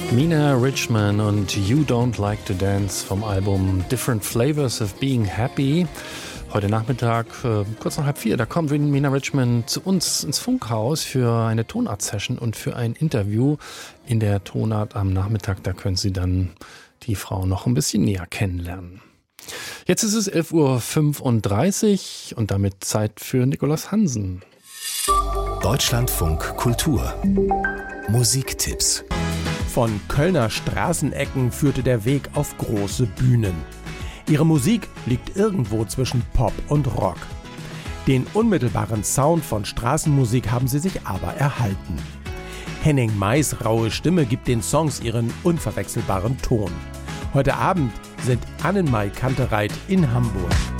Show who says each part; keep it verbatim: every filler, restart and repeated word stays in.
Speaker 1: Mina Richman und You Don't Like to Dance vom Album Different Flavors of Being Happy. Heute Nachmittag, äh, kurz nach halb vier, da kommt Mina Richman zu uns ins Funkhaus für eine Tonart-Session und für ein Interview. In der Tonart am Nachmittag, da können Sie dann die Frau noch ein bisschen näher kennenlernen. Jetzt ist es elf Uhr fünfunddreißig und damit Zeit für Nikolaus Hansen.
Speaker 2: Deutschlandfunk Kultur. Musiktipps.
Speaker 3: Von Kölner Straßenecken führte der Weg auf große Bühnen. Ihre Musik liegt irgendwo zwischen Pop und Rock. Den unmittelbaren Sound von Straßenmusik haben sie sich aber erhalten. Henning Mays raue Stimme gibt den Songs ihren unverwechselbaren Ton. Heute Abend sind Annenmai Kantereit in Hamburg.